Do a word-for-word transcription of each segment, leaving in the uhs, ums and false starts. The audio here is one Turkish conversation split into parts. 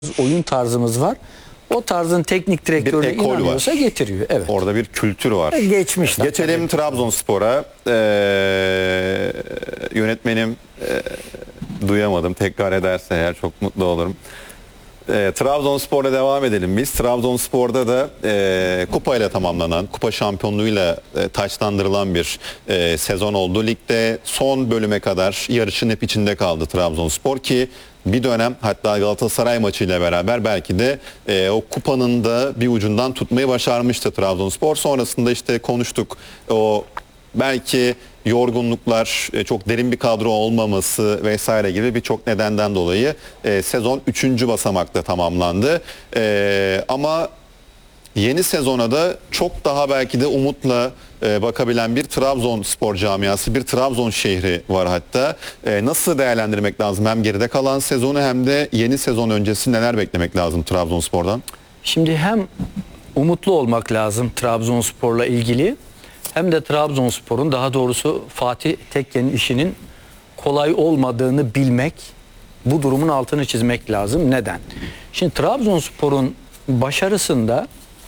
oyun tarzımız var. O tarzın teknik direktörü inanıyorsa getiriyor. Evet. Orada bir kültür var. Geçmişler. Geçelim Trabzonspor'a. Ee, yönetmenim e, duyamadım. Tekrar ederse eğer çok mutlu olurum. E, Trabzonspor'la devam edelim biz. Trabzonspor'da da e, kupayla tamamlanan, kupa şampiyonluğuyla e, taçlandırılan bir e, sezon oldu. Ligde son bölüme kadar yarışın hep içinde kaldı Trabzonspor ki bir dönem hatta Galatasaray maçıyla beraber belki de e, o kupanın da bir ucundan tutmayı başarmıştı Trabzonspor. Sonrasında işte konuştuk, o belki yorgunluklar, çok derin bir kadro olmaması vesaire gibi birçok nedenden dolayı e, sezon üçüncü basamakta tamamlandı. E, ama yeni sezona da çok daha belki de umutla e, bakabilen bir Trabzonspor camiası, bir Trabzon şehri var hatta. E, nasıl değerlendirmek lazım hem geride kalan sezonu hem de yeni sezon öncesi neler beklemek lazım Trabzonspor'dan? Şimdi hem umutlu olmak lazım Trabzonspor'la ilgili, hem de Trabzonspor'un, daha doğrusu Fatih Tekke'nin işinin kolay olmadığını bilmek, bu durumun altını çizmek lazım. Neden? Şimdi Trabzonspor'un başarısında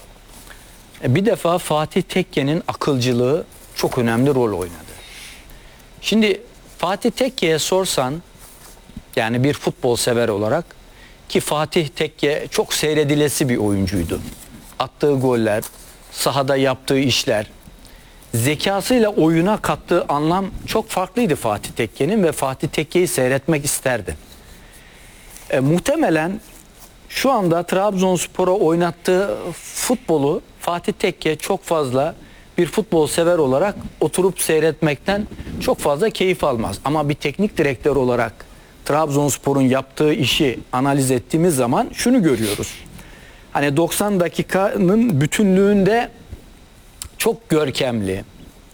bir defa Fatih Tekke'nin akılcılığı çok önemli rol oynadı. Şimdi Fatih Tekke'ye sorsan, yani bir futbol sever olarak, ki Fatih Tekke çok seyredilesi bir oyuncuydu. Attığı goller, sahada yaptığı işler, zekasıyla oyuna kattığı anlam çok farklıydı Fatih Tekke'nin ve Fatih Tekke'yi seyretmek isterdi. E, muhtemelen şu anda Trabzonspor'a oynattığı futbolu Fatih Tekke çok fazla bir futbol sever olarak oturup seyretmekten çok fazla keyif almaz. Ama bir teknik direktör olarak Trabzonspor'un yaptığı işi analiz ettiğimiz zaman şunu görüyoruz. Hani doksan dakikanın bütünlüğünde çok görkemli,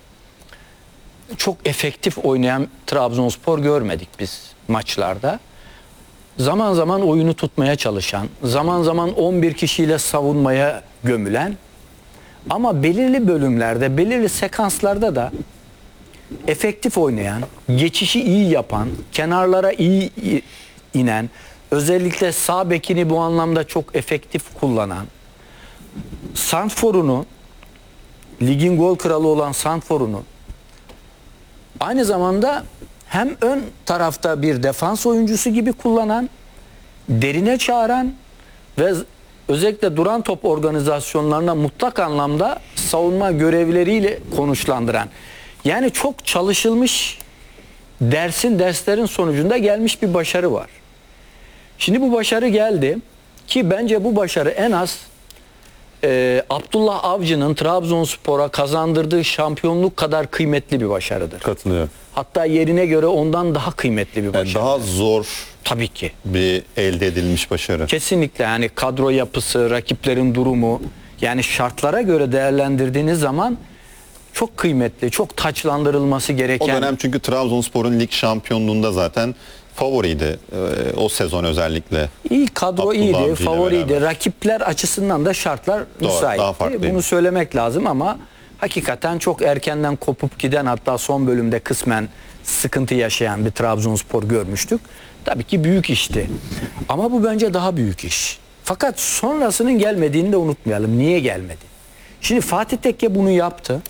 çok efektif oynayan Trabzonspor görmedik biz maçlarda. Zaman zaman oyunu tutmaya çalışan, zaman zaman on bir kişiyle savunmaya gömülen, ama belirli bölümlerde, belirli sekanslarda da efektif oynayan, geçişi iyi yapan, kenarlara iyi inen, özellikle sağ bekini bu anlamda çok efektif kullanan, santrforunu, ligin gol kralı olan santrforunu, aynı zamanda hem ön tarafta bir defans oyuncusu gibi kullanan, derine çağıran ve özellikle duran top organizasyonlarına mutlak anlamda savunma görevleriyle konuşlandıran, yani çok çalışılmış, dersin derslerin sonucunda gelmiş bir başarı var. Şimdi bu başarı geldi ki bence bu başarı en az Ee, Abdullah Avcı'nın Trabzonspor'a kazandırdığı şampiyonluk kadar kıymetli bir başarıdır. Katılıyorum. Hatta yerine göre ondan daha kıymetli bir başarı. Yani daha zor tabii ki bir elde edilmiş başarı. Kesinlikle, yani kadro yapısı, rakiplerin durumu, yani şartlara göre değerlendirdiğiniz zaman çok kıymetli, çok taçlandırılması gereken. O dönem çünkü Trabzonspor'un lig şampiyonluğunda zaten favoriydi e, o sezon özellikle. İyi kadro, Abdullah iyiydi, favoriydi. beraber. Rakipler açısından da şartlar müsaitti. Bunu söylemek lazım ama hakikaten çok erkenden kopup giden, hatta son bölümde kısmen sıkıntı yaşayan bir Trabzonspor görmüştük. Tabii ki büyük işti. Ama bu bence daha büyük iş. Fakat sonrasının gelmediğini de unutmayalım. Niye gelmedi? Şimdi Fatih Tekke bunu yaptı.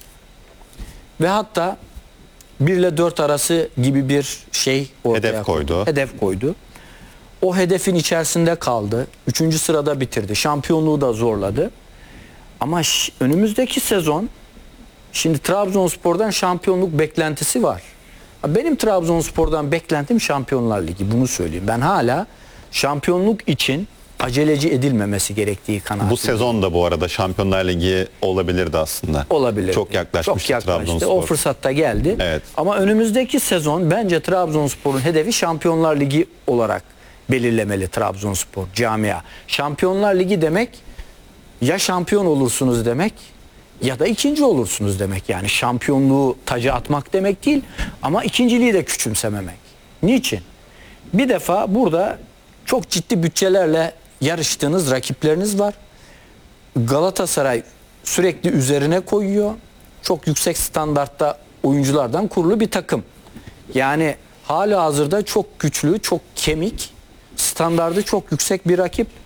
Ve hatta bir ile dört arası gibi bir şey ortaya hedef koydu. Hedef koydu. O hedefin içerisinde kaldı. Üçüncü sırada bitirdi. Şampiyonluğu da zorladı. Ama önümüzdeki sezon, şimdi Trabzonspor'dan şampiyonluk beklentisi var. Benim Trabzonspor'dan beklentim Şampiyonlar Ligi. Bunu söyleyeyim. Ben hala şampiyonluk için aceleci edilmemesi gerektiği kanaatindeyim. Bu sezon da bu arada Şampiyonlar Ligi olabilirdi aslında. Olabilir. Çok yaklaşmıştı, Çok yaklaştı. Trabzonspor. O fırsatta geldi. Evet. Ama önümüzdeki sezon bence Trabzonspor'un hedefi Şampiyonlar Ligi olarak belirlemeli Trabzonspor camia. Şampiyonlar Ligi demek ya şampiyon olursunuz demek ya da ikinci olursunuz demek. Yani şampiyonluğu taca atmak demek değil ama ikinciliği de küçümsememek. Niçin? Bir defa burada çok ciddi bütçelerle yarıştığınız rakipleriniz var. Galatasaray sürekli üzerine koyuyor. Çok yüksek standartta oyunculardan kurulu bir takım. Yani halihazırda çok güçlü, çok kemik, standardı çok yüksek bir rakip.